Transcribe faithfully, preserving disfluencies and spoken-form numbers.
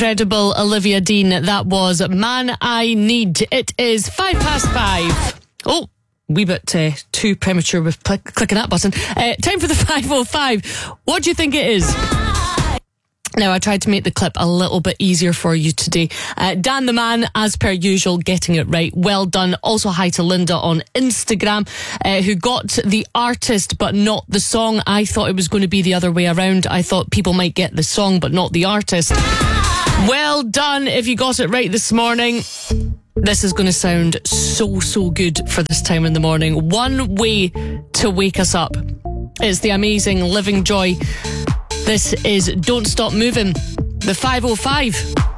incredible Olivia Dean. That was Man I Need. It is five past five. Oh, wee bit uh, too premature with pl- clicking that button. Uh, time for the five oh five. What do you think it is? Now, I tried to make the clip a little bit easier for you today. Uh, Dan the Man, as per usual, getting it right. Well done. Also, hi to Linda on Instagram, uh, who got the artist but not the song. I thought it was going to be the other way around. I thought people might get the song but not the artist. Well done if you got it right this morning. This is going to sound so, so good for this time in the morning. One way to wake us up. It's the amazing Living Joy. This is Don't Stop Moving, the five oh five.